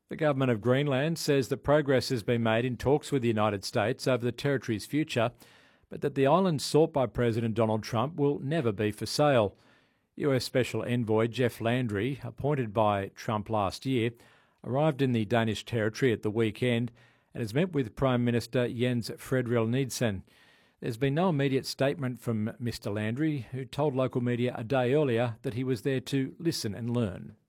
The government of Greenland says that progress has been made in talks with the United States over the territory's future, but that the island sought by President Donald Trump will never be for sale. US Special Envoy Jeff Landry, appointed by Trump last year, arrived in the Danish territory at the weekend and has met with Prime Minister Jens Frederick Nielsen. There's been no immediate statement from Mr Landry, who told local media a day earlier that he was there to listen and learn.